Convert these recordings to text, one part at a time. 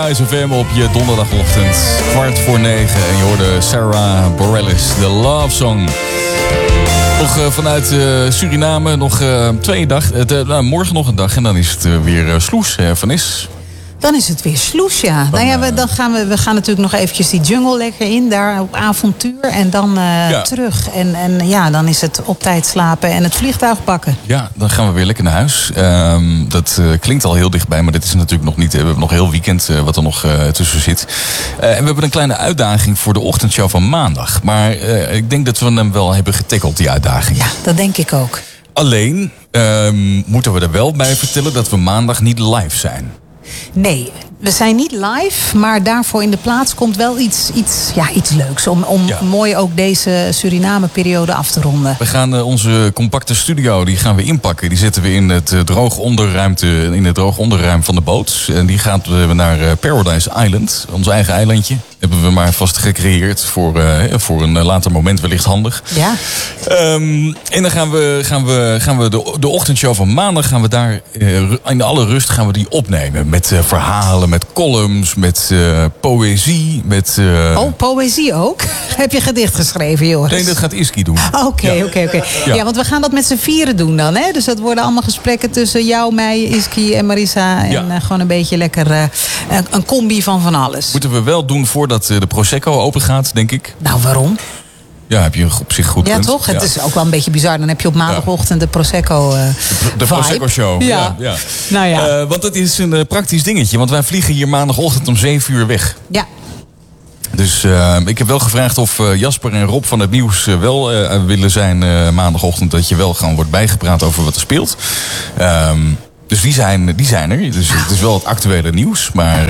SFM op je donderdagochtend, 8:45. En je hoorde Sarah Bareilles, de Love Song. Nog vanuit Suriname, nog 2 dagen. Morgen nog een dag en dan is het weer sloes, Van Is. Dan is het weer sloes, ja. We gaan natuurlijk nog eventjes die jungle lekker in, daar op avontuur. En dan terug. En dan is het op tijd slapen en het vliegtuig pakken. Ja, dan gaan we weer lekker naar huis. Dat klinkt al heel dichtbij, maar dit is natuurlijk nog niet. We hebben nog heel weekend wat er nog tussen zit. En we hebben een kleine uitdaging voor de ochtendshow van maandag. Maar ik denk dat we hem wel hebben getackeld, die uitdaging. Ja, dat denk ik ook. Alleen moeten we er wel bij vertellen dat we maandag niet live zijn. Nee, we zijn niet live, maar daarvoor in de plaats komt wel iets leuks. Om mooi ook deze Suriname-periode af te ronden. We gaan onze compacte studio, die gaan we inpakken. Die zetten we in het droogonderruim van de boot. En die gaan we naar Paradise Island, ons eigen eilandje. Hebben we maar vast gecreëerd voor een later moment, wellicht handig. Ja. En dan gaan we de ochtendshow van maandag gaan we daar in alle rust gaan we die opnemen. Met verhalen, met columns, met poëzie. Poëzie ook? Heb je gedicht geschreven, Joris? Nee, dat gaat Iski doen. Oké. Ja, want we gaan dat met z'n vieren doen dan, hè? Dus dat worden allemaal gesprekken tussen jou, mij, Iski en Marissa. En gewoon een beetje lekker een combi van alles. Moeten we wel doen voordat de Prosecco open gaat, denk ik. Nou, waarom? Ja, heb je op zich goed punt. Ja, toch? Het is ook wel een beetje bizar. Dan heb je op maandagochtend de Prosecco de Prosecco-show. Ja. Nou ja. Want het is een praktisch dingetje. Want wij vliegen hier maandagochtend om 7:00 weg. Ja. Dus ik heb wel gevraagd of Jasper en Rob van het nieuws wel willen zijn maandagochtend. Dat je wel gewoon wordt bijgepraat over wat er speelt. Dus die zijn er. Dus het is wel het actuele nieuws. Maar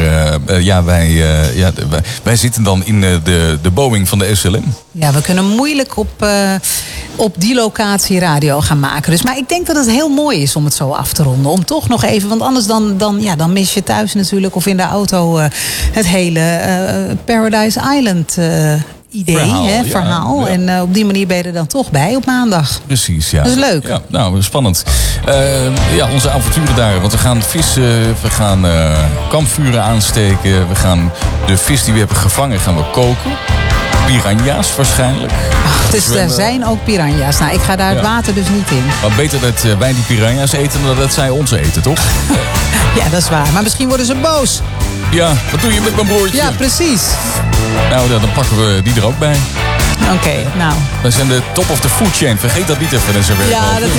wij zitten dan in de Boeing van de SLM. Ja, we kunnen moeilijk op die locatie radio gaan maken. Dus, maar ik denk dat het heel mooi is om het zo af te ronden. Om toch nog even, want anders dan mis je thuis natuurlijk of in de auto het hele Paradise Island verhaal. Ja. En op die manier ben je er dan toch bij op maandag. Precies, ja. Dat is leuk. Ja, nou, spannend. Onze avonturen daar. Want we gaan vissen, we gaan kampvuren aansteken. We gaan de vis die we hebben gevangen gaan we koken. Piranha's waarschijnlijk. Dus er zijn ook piranha's. Nou, ik ga daar het water dus niet in. Maar beter dat wij die piranha's eten dan dat zij ons eten, toch? Ja, dat is waar. Maar misschien worden ze boos. Ja, wat doe je met mijn broertje? Ja, precies. Nou, dan pakken we die er ook bij. Oké, nou. Wij zijn de top of the food chain. Vergeet dat niet even. Ja, dat